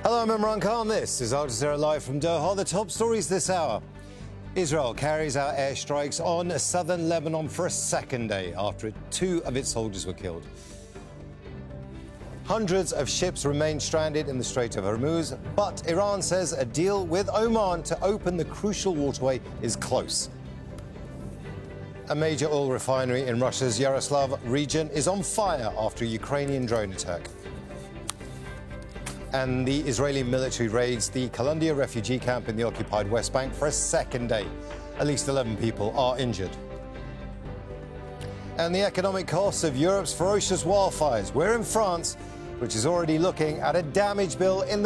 Hello, I'm Imran Khan. This is Al Jazeera Live from Doha. The top stories this hour. Israel carries out airstrikes on southern Lebanon for a second day after 2 of its soldiers were killed. Hundreds of ships remain stranded in the Strait of Hormuz, but Iran says a deal with Oman to open the crucial waterway is close. A major oil refinery in Russia's Yaroslav region is on fire after a Ukrainian drone attack. And the Israeli military raids the Kalandia refugee camp in the occupied West Bank for a second day. At least 11 people are injured. And the economic costs of Europe's ferocious wildfires. We're in France, which is already looking at a damage bill in the